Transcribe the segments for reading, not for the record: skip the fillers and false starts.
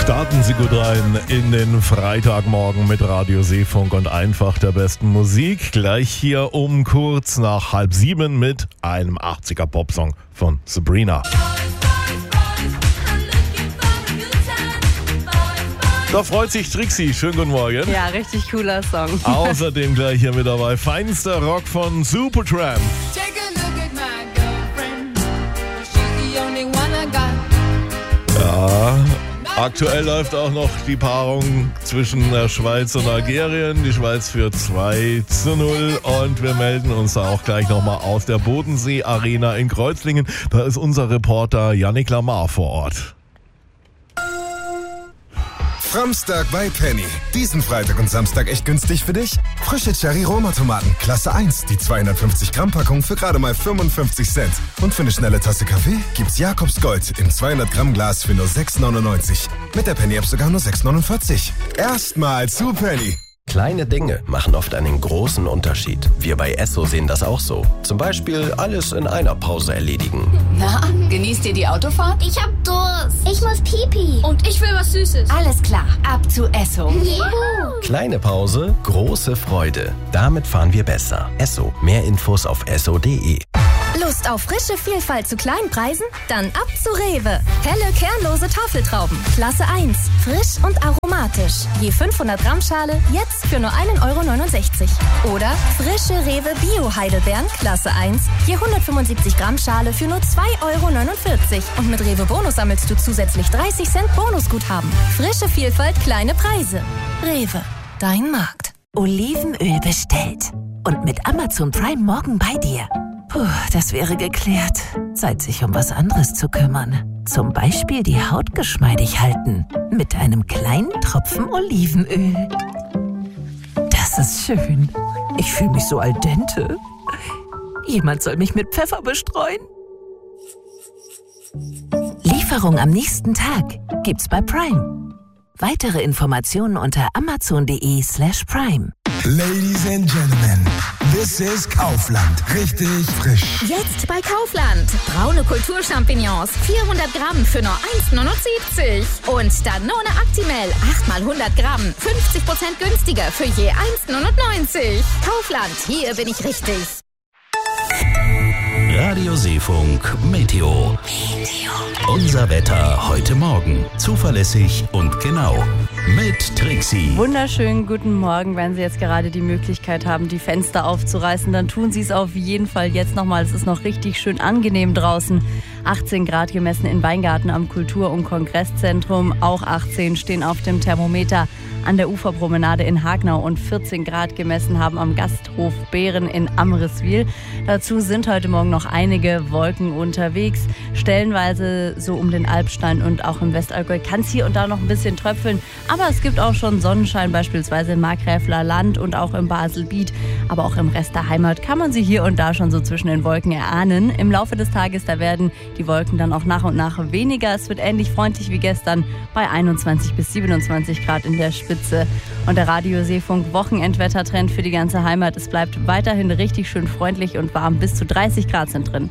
Starten Sie gut rein in den Freitagmorgen mit Radio Seefunk und einfach der besten Musik. Gleich hier um kurz nach 6:30 mit einem 80er Popsong von Sabrina. Da freut sich Trixie. Schönen guten Morgen. Ja, richtig cooler Song. Außerdem gleich hier mit dabei feinster Rock von Supertramp. Ja, aktuell läuft auch noch die Paarung zwischen der Schweiz und Algerien. Die Schweiz führt 2:0 und wir melden uns da auch gleich nochmal aus der Bodensee Arena in Kreuzlingen. Da ist unser Reporter Yannick Lamar vor Ort. Samstag bei Penny. Diesen Freitag und Samstag echt günstig für dich? Frische Cherry-Roma-Tomaten, Klasse 1, die 250 Gramm Packung für gerade mal 55 Cent. Und für eine schnelle Tasse Kaffee gibt's Jakobs Gold im 200 Gramm Glas für nur 6,99. Mit der Penny-App sogar nur 6,49. Erstmal zu Penny. Kleine Dinge machen oft einen großen Unterschied. Wir bei Esso sehen das auch so. Zum Beispiel alles in einer Pause erledigen. Na, genießt ihr die Autofahrt? Ich hab Durst. Ich muss Pipi. Und ich will was Süßes. Alles klar, ab zu Esso. Juhu. Kleine Pause, große Freude. Damit fahren wir besser. Esso. Mehr Infos auf esso.de. Lust auf frische Vielfalt zu kleinen Preisen? Dann ab zu Rewe. Helle, kernlose Tafeltrauben. Klasse 1. Frisch und aromatisch. Je 500 Gramm Schale, jetzt für nur 1,69 €. Oder frische Rewe Bio-Heidelbeeren. Klasse 1. Je 175 Gramm Schale für nur 2,49 €. Und mit Rewe Bonus sammelst du zusätzlich 30 Cent Bonusguthaben. Frische Vielfalt, kleine Preise. Rewe. Dein Markt. Olivenöl bestellt. Und mit Amazon Prime morgen bei dir. Puh, das wäre geklärt. Zeit, sich um was anderes zu kümmern. Zum Beispiel die Haut geschmeidig halten. Mit einem kleinen Tropfen Olivenöl. Das ist schön. Ich fühle mich so al dente. Jemand soll mich mit Pfeffer bestreuen. Lieferung am nächsten Tag gibt's bei Prime. Weitere Informationen unter amazon.de/prime. Ladies and Gentlemen, this is Kaufland. Richtig frisch. Jetzt bei Kaufland. Braune Kulturchampignons, 400 Gramm für nur 1,79 €. Und Danone Actimel, 8 mal 100 Gramm, 50% günstiger für je 1,99 €. Kaufland, hier bin ich richtig. Radio Seefunk Meteo. Unser Wetter heute Morgen. Zuverlässig und genau. Mit Trixie. Wunderschönen guten Morgen. Wenn Sie jetzt gerade die Möglichkeit haben, die Fenster aufzureißen, dann tun Sie es auf jeden Fall jetzt nochmal. Es ist noch richtig schön angenehm draußen. 18 Grad gemessen in Weingarten am Kultur- und Kongresszentrum. Auch 18 stehen auf dem Thermometer an der Uferpromenade in Hagnau und 14 Grad gemessen haben am Gasthof Beeren in Amriswil. Dazu sind heute Morgen noch einige Wolken unterwegs. Stellenweise so um den Albstein und auch im Westallgäu kann es hier und da noch ein bisschen tröpfeln. Aber es gibt auch schon Sonnenschein, beispielsweise im Markgräfler Land und auch im Baselbiet. Aber auch im Rest der Heimat kann man sie hier und da schon so zwischen den Wolken erahnen. Im Laufe des Tages, da werden die Wolken dann auch nach und nach weniger. Es wird ähnlich freundlich wie gestern bei 21 bis 27 Grad in der Spitze. Und der Radio Seefunk Wochenendwettertrend für die ganze Heimat. Es bleibt weiterhin richtig schön freundlich und warm. Bis zu 30 Grad sind drin.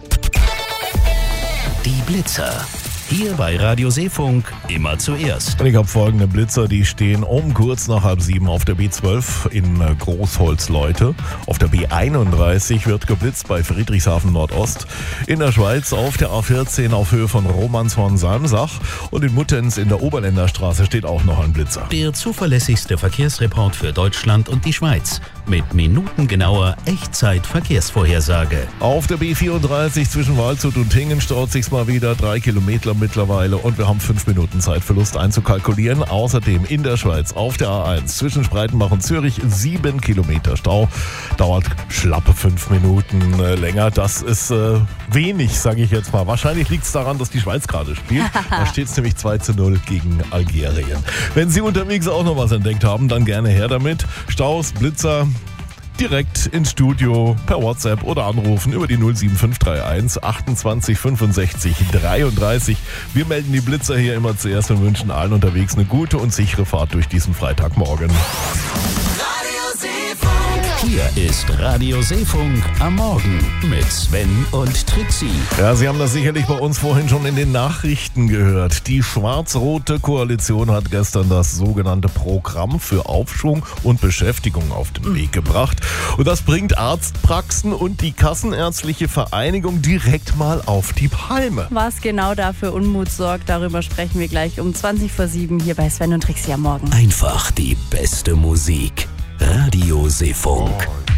Die Blitzer. Hier bei Radio Seefunk immer zuerst. Ich habe folgende Blitzer, die stehen um kurz nach 6:30 auf der B12 in Großholzleute. Auf der B31 wird geblitzt bei Friedrichshafen Nordost. In der Schweiz auf der A14 auf Höhe von Romanshorn-Salmsach. Und in Muttenz in der Oberländerstraße steht auch noch ein Blitzer. Der zuverlässigste Verkehrsreport für Deutschland und die Schweiz. Mit minutengenauer Echtzeit-Verkehrsvorhersage. Auf der B34 zwischen Waldshut und Tingen staut sich's mal wieder 3 Kilometer mittlerweile und wir haben 5 Minuten Zeitverlust einzukalkulieren. Außerdem in der Schweiz auf der A1 zwischen Spreitenbach und Zürich 7 Kilometer Stau. Dauert schlappe 5 Minuten länger. Das ist wenig, sage ich jetzt mal. Wahrscheinlich liegt es daran, dass die Schweiz gerade spielt. Da steht es nämlich 2:0 gegen Algerien. Wenn Sie unterwegs auch noch was entdeckt haben, dann gerne her damit. Staus, Blitzer, direkt ins Studio per WhatsApp oder anrufen über die 07531 28 65 33. Wir melden die Blitzer hier immer zuerst und wünschen allen unterwegs eine gute und sichere Fahrt durch diesen Freitagmorgen. Radio Seefunk. Hier ist Radio Seefunk am Morgen mit Sven und Trixie. Ja, Sie haben das sicherlich bei uns vorhin schon in den Nachrichten gehört. Die schwarz-rote Koalition hat gestern das sogenannte Programm für Aufschwung und Beschäftigung auf den Weg gebracht. Und das bringt Arztpraxen und die Kassenärztliche Vereinigung direkt mal auf die Palme. Was genau da für Unmut sorgt, darüber sprechen wir gleich um 7:20 hier bei Sven und Trixie am Morgen. Einfach die beste Musik. Radio Seefunk.